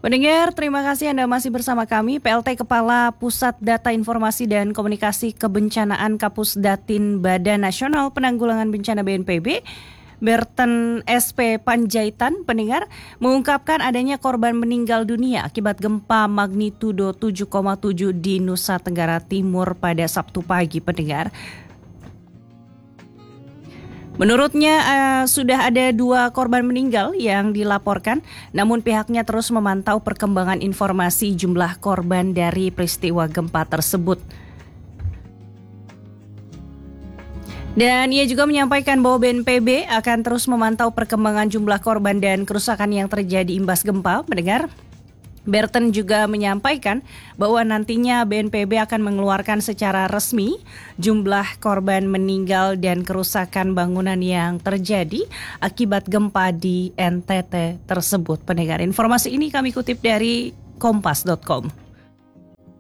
Pendengar, terima kasih Anda masih bersama kami. PLT Kepala Pusat Data Informasi dan Komunikasi Kebencanaan Kapusdatin Badan Nasional Penanggulangan Bencana BNPB, Berten SP Panjaitan, pendengar, mengungkapkan adanya korban meninggal dunia akibat gempa magnitudo 7,7 di Nusa Tenggara Timur pada Sabtu pagi, pendengar. Menurutnya sudah ada 2 korban meninggal yang dilaporkan, namun pihaknya terus memantau perkembangan informasi jumlah korban dari peristiwa gempa tersebut. Dan ia juga menyampaikan bahwa BNPB akan terus memantau perkembangan jumlah korban dan kerusakan yang terjadi imbas gempa, mendengar. Berten juga menyampaikan bahwa nantinya BNPB akan mengeluarkan secara resmi jumlah korban meninggal dan kerusakan bangunan yang terjadi akibat gempa di NTT tersebut. Pendengar, informasi ini kami kutip dari kompas.com.